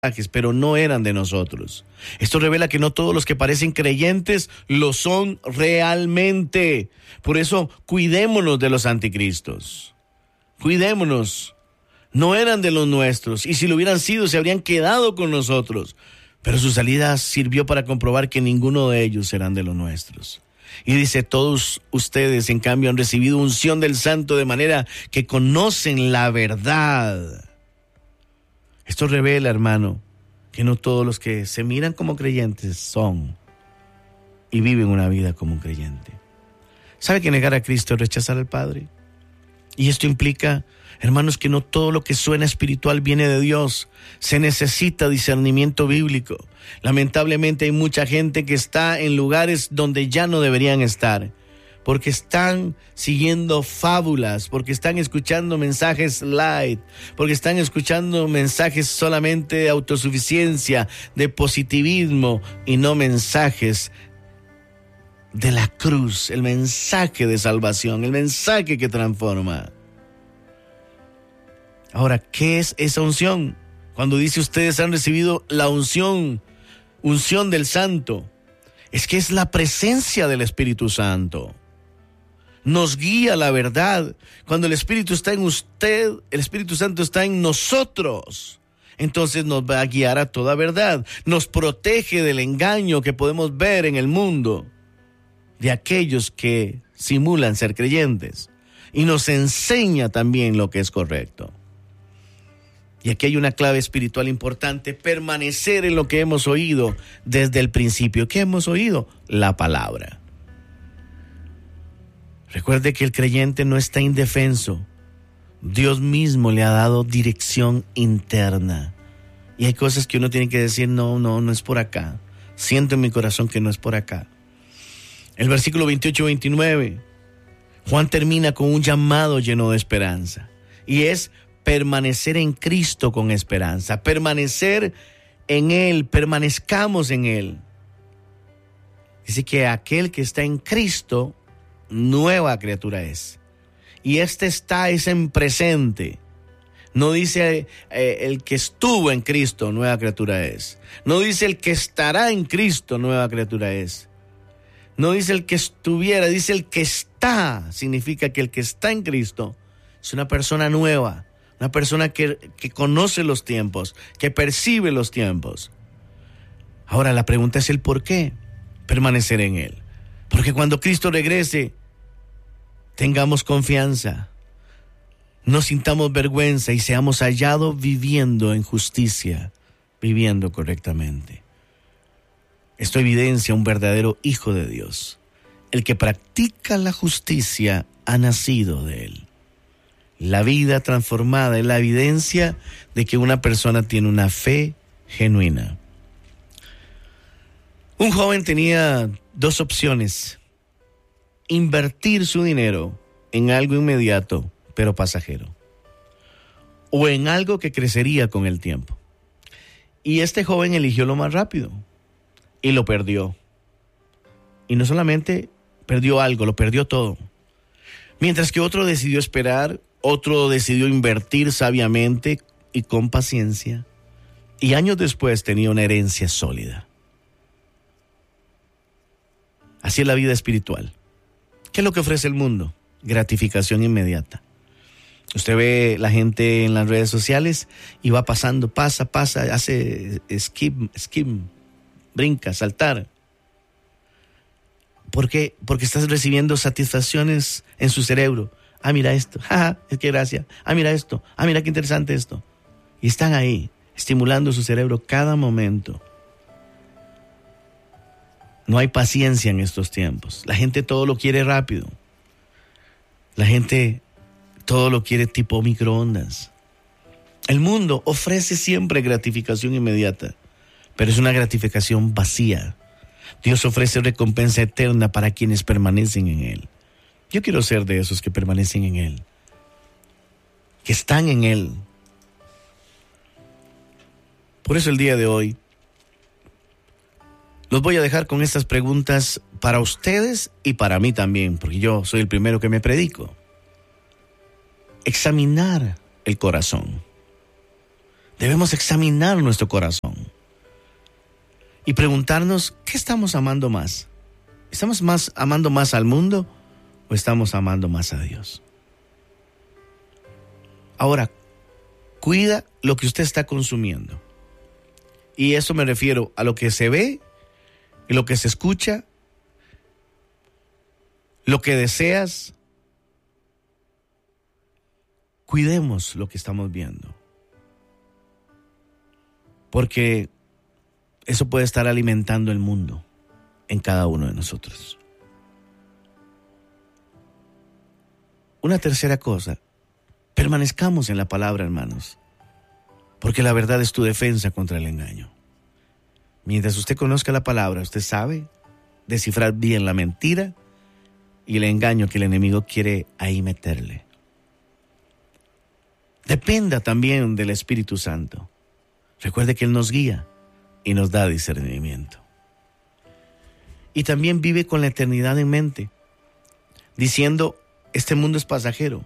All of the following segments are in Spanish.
pero no eran de nosotros. Esto revela que no todos los que parecen creyentes lo son realmente. Por eso, cuidémonos de los anticristos. Cuidémonos. No eran de los nuestros, y si lo hubieran sido, se habrían quedado con nosotros. Pero su salida sirvió para comprobar que ninguno de ellos eran de los nuestros. Y dice, todos ustedes, en cambio, han recibido unción del Santo de manera que conocen la verdad. Esto revela, hermano, que no todos los que se miran como creyentes son y viven una vida como un creyente. ¿Sabe que negar a Cristo es rechazar al Padre? Y esto implica, hermanos, que no todo lo que suena espiritual viene de Dios. Se necesita discernimiento bíblico. Lamentablemente hay mucha gente que está en lugares donde ya no deberían estar, porque están siguiendo fábulas, porque están escuchando mensajes light, porque están escuchando mensajes solamente de autosuficiencia, de positivismo, y no mensajes de la cruz, el mensaje de salvación, el mensaje que transforma. Ahora, ¿qué es esa unción? Cuando dice ustedes han recibido la unción del Santo, es que es la presencia del Espíritu Santo. Nos guía la verdad. Cuando el Espíritu está en usted, el Espíritu Santo está en nosotros. Entonces nos va a guiar a toda verdad. Nos protege del engaño que podemos ver en el mundo de aquellos que simulan ser creyentes. Y nos enseña también lo que es correcto. Y aquí hay una clave espiritual importante: permanecer en lo que hemos oído desde el principio. ¿Qué hemos oído? La palabra. Recuerde que el creyente no está indefenso. Dios mismo le ha dado dirección interna. Y hay cosas que uno tiene que decir, no es por acá. Siento en mi corazón que no es por acá. El versículo 28-29, Juan termina con un llamado lleno de esperanza. Y es permanecer en Cristo con esperanza. Permanecer en Él, permanezcamos en Él. Dice que aquel que está en Cristo, nueva criatura es. Y está es en presente. No dice el que estuvo en Cristo, nueva criatura es. No dice el que estará en Cristo, nueva criatura es. No dice el que estuviera, dice el que está. Significa que el que está en Cristo es una persona nueva, una persona que conoce los tiempos, que percibe los tiempos. Ahora la pregunta es el por qué permanecer en Él. Porque cuando Cristo regrese, tengamos confianza, no sintamos vergüenza y seamos hallados viviendo en justicia, viviendo correctamente. Esto evidencia un verdadero hijo de Dios. El que practica la justicia ha nacido de Él. La vida transformada es la evidencia de que una persona tiene una fe genuina. Un joven tenía dos opciones: invertir su dinero en algo inmediato, pero pasajero, o en algo que crecería con el tiempo. Y este joven eligió lo más rápido y lo perdió. Y no solamente perdió algo, lo perdió todo. Mientras que otro decidió esperar, otro decidió invertir sabiamente y con paciencia, y años después tenía una herencia sólida. Así es la vida espiritual. ¿Qué es lo que ofrece el mundo? Gratificación inmediata. Usted ve la gente en las redes sociales y va pasando, pasa, hace skim, brinca, saltar. ¿Por qué? Porque estás recibiendo satisfacciones en su cerebro. Ah, mira esto, es que gracia. Ah, mira esto, mira qué interesante esto. Y están ahí, estimulando su cerebro cada momento. No hay paciencia en estos tiempos. La gente todo lo quiere rápido. La gente todo lo quiere tipo microondas. El mundo ofrece siempre gratificación inmediata, pero es una gratificación vacía. Dios ofrece recompensa eterna para quienes permanecen en Él. Yo quiero ser de esos que permanecen en Él, que están en Él. Por eso el día de hoy los voy a dejar con estas preguntas para ustedes y para mí también, porque yo soy el primero que me predico. Examinar el corazón. Debemos examinar nuestro corazón y preguntarnos, ¿qué estamos amando más? ¿Estamos amando más al mundo o estamos amando más a Dios? Ahora, cuida lo que usted está consumiendo. Y eso me refiero a lo que se ve, y lo que se escucha, lo que deseas. Cuidemos lo que estamos viendo, porque eso puede estar alimentando el mundo en cada uno de nosotros. Una tercera cosa, permanezcamos en la palabra, hermanos, porque la verdad es tu defensa contra el engaño. Mientras usted conozca la palabra, usted sabe descifrar bien la mentira y el engaño que el enemigo quiere ahí meterle. Dependa también del Espíritu Santo. Recuerde que Él nos guía y nos da discernimiento. Y también vive con la eternidad en mente, diciendo, este mundo es pasajero.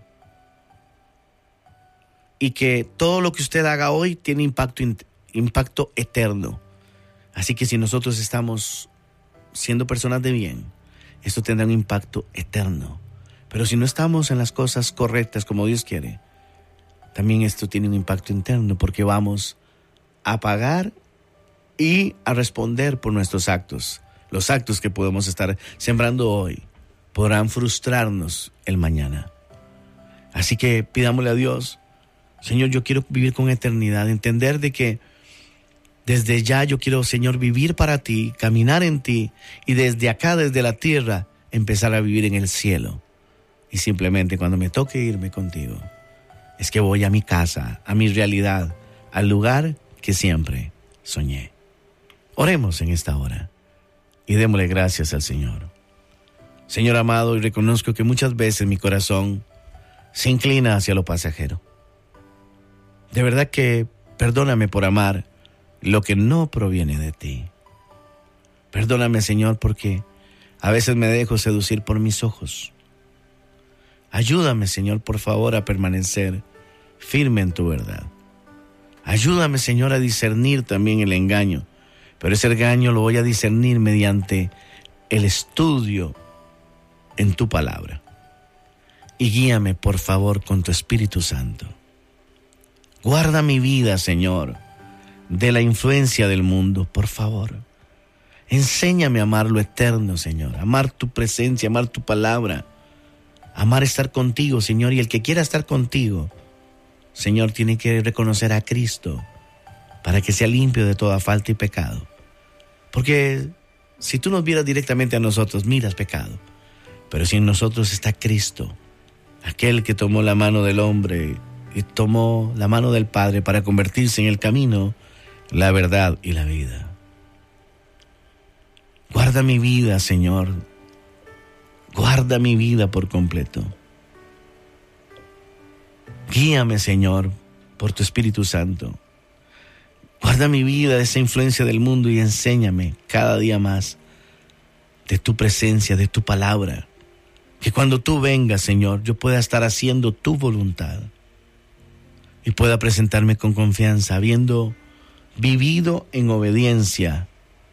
Y que todo lo que usted haga hoy tiene impacto eterno. Así que si nosotros estamos siendo personas de bien, esto tendrá un impacto eterno. Pero si no estamos en las cosas correctas como Dios quiere, también esto tiene un impacto interno, porque vamos a pagar y a responder por nuestros actos. Los actos que podemos estar sembrando hoy podrán frustrarnos el mañana. Así que pidámosle a Dios, Señor, yo quiero vivir con eternidad, entender de que desde ya yo quiero, Señor, vivir para ti, caminar en ti, y desde acá, desde la tierra, empezar a vivir en el cielo. Y simplemente cuando me toque irme contigo, es que voy a mi casa, a mi realidad, al lugar que siempre soñé. Oremos en esta hora y démosle gracias al Señor. Señor amado, y reconozco que muchas veces mi corazón se inclina hacia lo pasajero. De verdad que perdóname por amar lo que no proviene de ti. Perdóname, Señor, porque a veces me dejo seducir por mis ojos. Ayúdame, Señor, por favor, a permanecer firme en tu verdad. Ayúdame, Señor, a discernir también el engaño, pero ese engaño lo voy a discernir mediante el estudio en tu palabra. Y guíame, por favor, con tu Espíritu Santo. Guarda mi vida, Señor, de la influencia del mundo, por favor. Enséñame a amar lo eterno, Señor, amar tu presencia, amar tu palabra, amar estar contigo, Señor. Y el que quiera estar contigo, Señor, tiene que reconocer a Cristo para que sea limpio de toda falta y pecado. Porque si tú nos vieras directamente a nosotros, miras pecado. Pero si en nosotros está Cristo, aquel que tomó la mano del hombre y tomó la mano del Padre para convertirse en el camino, la verdad y la vida. Guarda mi vida, Señor. Guarda mi vida por completo. Guíame, Señor, por tu Espíritu Santo. Guarda mi vida de esa influencia del mundo y enséñame cada día más de tu presencia, de tu palabra. Que cuando tú vengas, Señor, yo pueda estar haciendo tu voluntad y pueda presentarme con confianza, habiendo vivido en obediencia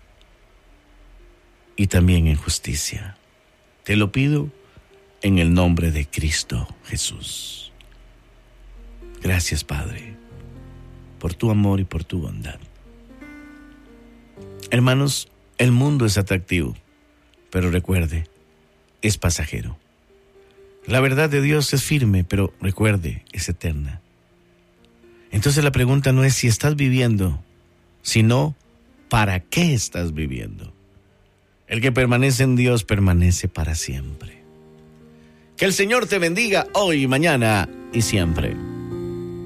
y también en justicia. Te lo pido en el nombre de Cristo Jesús. Gracias, Padre, por tu amor y por tu bondad. Hermanos, el mundo es atractivo, pero recuerde, es pasajero. La verdad de Dios es firme, pero recuerde, es eterna. Entonces la pregunta no es si estás viviendo, sino ¿para qué estás viviendo? El que permanece en Dios permanece para siempre. Que el Señor te bendiga hoy, mañana y siempre.